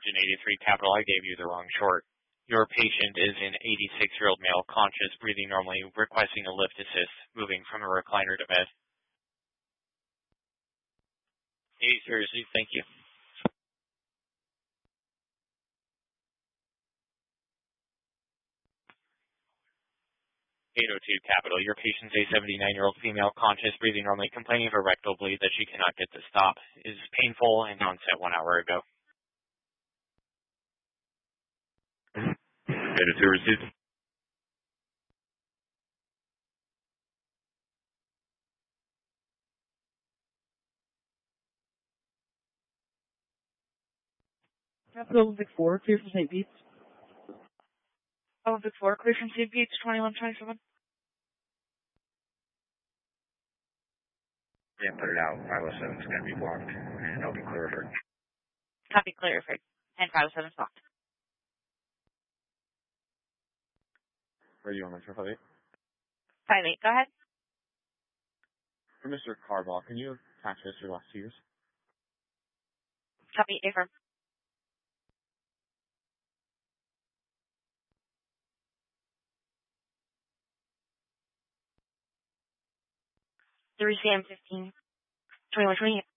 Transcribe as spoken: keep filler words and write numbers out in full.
Agent eighty-three Capital, I gave you the wrong short. Your patient is an eighty-six-year-old male, conscious, breathing normally, requesting a lift assist, moving from a recliner to bed. eight Thursday, thank you. eight oh two Capital, your patient's a seventy-nine-year-old female, conscious, breathing normally, complaining of a rectal bleed that she cannot get to stop. Is painful and onset one hour ago. eight oh two received. Capital Vic four, clear from Saint Beats. Oh, Vic four, clear from Saint Beats, twenty-one twenty-seven. Yeah, put it out. five oh seven is going to be blocked, and it'll be clear for. Copy, clear for. And five oh seven blocked. Where do you want Metro five eight? five eight, go ahead. For Mister Carval, can you attach this your last two years? Copy, affirm. three C M fifteen, twenty-one twenty-eight.